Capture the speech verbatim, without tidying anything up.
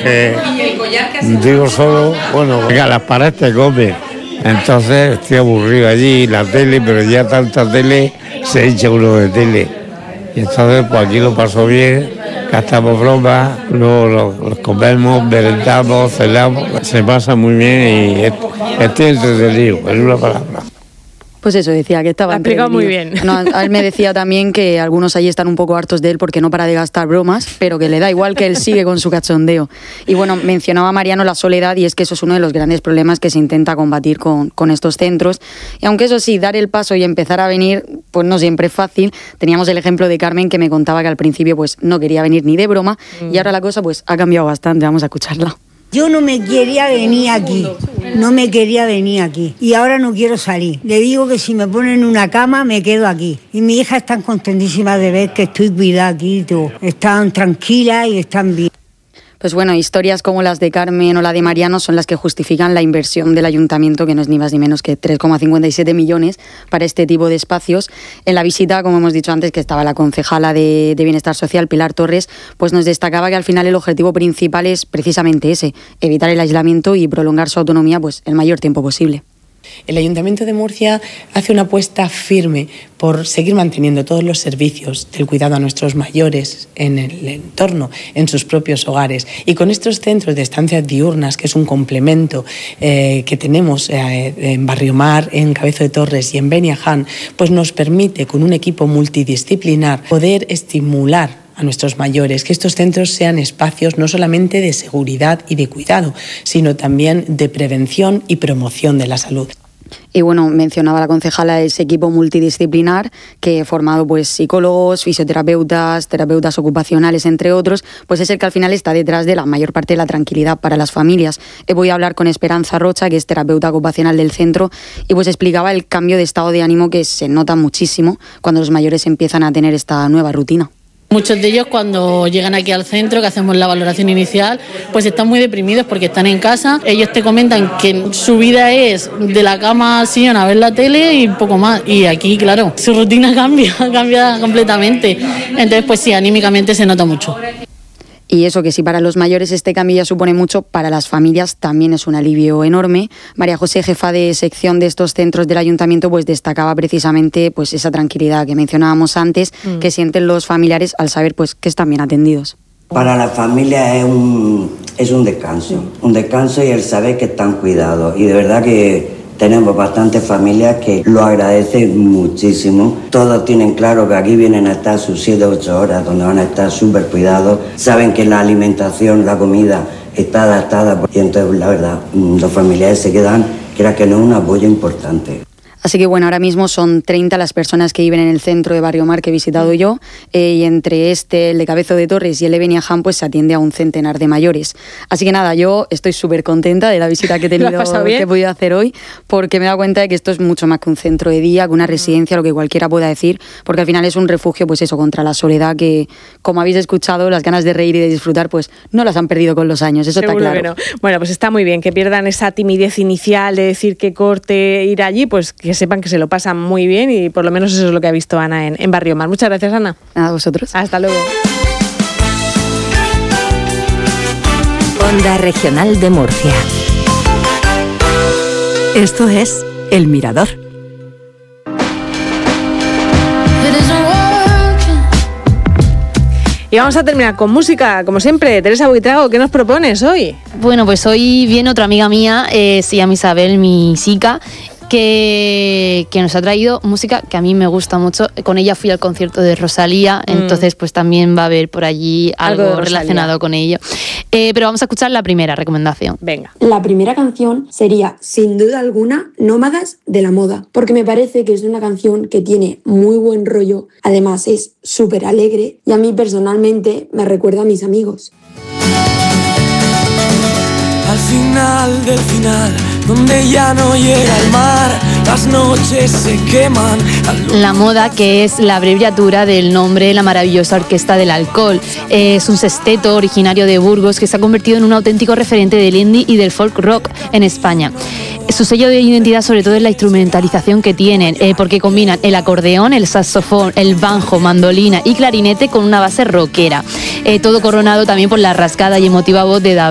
porque digo solo, bueno, a las paredes te come. Entonces estoy aburrido allí, la tele, pero ya tanta tele, se echa uno de tele. Y entonces pues aquí lo paso bien, gastamos bromas, luego lo, lo comemos, merendamos, cenamos, se pasa muy bien y estoy entretenido, en una palabra. Pues eso, decía que estaba entretenido. Muy bien. No, a él me decía también que algunos allí están un poco hartos de él porque no para de gastar bromas, pero que le da igual, que él sigue con su cachondeo. Y bueno, mencionaba Mariano la soledad, y es que eso es uno de los grandes problemas que se intenta combatir con, con estos centros. Y aunque eso sí, dar el paso y empezar a venir, pues no siempre es fácil. Teníamos el ejemplo de Carmen, que me contaba que al principio pues no quería venir ni de broma, mm. y ahora la cosa pues ha cambiado bastante. Vamos a escucharla. Yo no me quería venir aquí, no me quería venir aquí y ahora no quiero salir. Le digo que si me ponen en una cama me quedo aquí. Y mi hija están contentísimas de ver que estoy cuidada aquí, tú. Están tranquilas y están bien. Pues bueno, historias como las de Carmen o la de Mariano son las que justifican la inversión del ayuntamiento, que no es ni más ni menos que tres coma cincuenta y siete millones para este tipo de espacios. En la visita, como hemos dicho antes, que estaba la concejala de, de Bienestar Social, Pilar Torres, pues nos destacaba que al final el objetivo principal es precisamente ese, evitar el aislamiento y prolongar su autonomía pues el mayor tiempo posible. El Ayuntamiento de Murcia hace una apuesta firme por seguir manteniendo todos los servicios del cuidado a nuestros mayores en el entorno, en sus propios hogares. Y con estos centros de estancias diurnas, que es un complemento eh, que tenemos eh, en Barrio Mar, en Cabezo de Torres y en Beniaján, pues nos permite, con un equipo multidisciplinar, poder estimular a nuestros mayores, que estos centros sean espacios no solamente de seguridad y de cuidado, sino también de prevención y promoción de la salud. Y bueno, mencionaba la concejala ese equipo multidisciplinar que formado pues psicólogos, fisioterapeutas, terapeutas ocupacionales, entre otros, pues es el que al final está detrás de la mayor parte de la tranquilidad para las familias. He voy a hablar con Esperanza Rocha, que es terapeuta ocupacional del centro, y pues explicaba el cambio de estado de ánimo que se nota muchísimo cuando los mayores empiezan a tener esta nueva rutina. Muchos de ellos cuando llegan aquí al centro, que hacemos la valoración inicial, pues están muy deprimidos porque están en casa. Ellos te comentan que su vida es de la cama al sillón a ver la tele y poco más. Y aquí, claro, su rutina cambia, cambia completamente. Entonces, pues sí, anímicamente se nota mucho. Y eso, que si para los mayores este cambio ya supone mucho, para las familias también es un alivio enorme. María José, jefa de sección de estos centros del ayuntamiento, pues destacaba precisamente pues esa tranquilidad que mencionábamos antes, mm. que sienten los familiares al saber pues que están bien atendidos. Para la familia es un, es un descanso, un descanso y el saber que están cuidados. Y de verdad que tenemos bastantes familias que lo agradecen muchísimo. Todos tienen claro que aquí vienen a estar sus siete u ocho horas, donde van a estar súper cuidados. Saben que la alimentación, la comida está adaptada. Y entonces, la verdad, los familiares se quedan, creo que no es un apoyo importante. Así que bueno, ahora mismo son treinta las personas que viven en el centro de Barrio Mar que he visitado yo, eh, y entre este, el de Cabezo de Torres y el de Beniaján, pues se atiende a un centenar de mayores. Así que nada, yo estoy súper contenta de la visita que he tenido, que he podido hacer hoy, porque me he dado cuenta de que esto es mucho más que un centro de día, que una residencia, lo que cualquiera pueda decir, porque al final es un refugio, pues eso, contra la soledad, que como habéis escuchado, las ganas de reír y de disfrutar, pues no las han perdido con los años, eso Seguro está claro. Que no. Bueno, pues está muy bien, que pierdan esa timidez inicial de decir que corte ir allí, pues que sepan que se lo pasan muy bien, y por lo menos eso es lo que ha visto Ana en, en Barrio Mar. Muchas gracias, Ana. A vosotros. Hasta luego. Onda Regional de Murcia. Esto es El Mirador. Y vamos a terminar con música, como siempre. Teresa Buitrago, ¿qué nos propones hoy? Bueno, pues hoy viene otra amiga mía, eh, se llama Isabel, mi chica, Que, que nos ha traído música que a mí me gusta mucho. Con ella fui al concierto de Rosalía, mm. entonces pues también va a haber por allí algo, algo relacionado con ello. Eh, pero vamos a escuchar la primera recomendación. Venga. La primera canción sería, sin duda alguna, Nómadas de la Moda, porque me parece que es una canción que tiene muy buen rollo, además es súper alegre y a mí personalmente me recuerda a mis amigos. Al final del final, donde ya no llega el mar, las noches se queman. La Moda, que es la abreviatura del nombre de la maravillosa Orquesta del Alcohol. Es un sexteto originario de Burgos que se ha convertido en un auténtico referente del indie y del folk rock en España. Su sello de identidad sobre todo es la instrumentalización que tienen, eh, porque combinan el acordeón, el saxofón, el banjo, mandolina y clarinete con una base rockera. Eh, todo coronado también por la rascada y emotiva voz de David